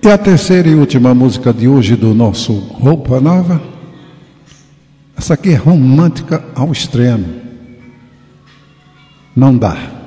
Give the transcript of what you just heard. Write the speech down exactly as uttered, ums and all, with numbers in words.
E a terceira e última música de hoje do nosso Roupa Nova, essa aqui é romântica ao extremo. Não dá.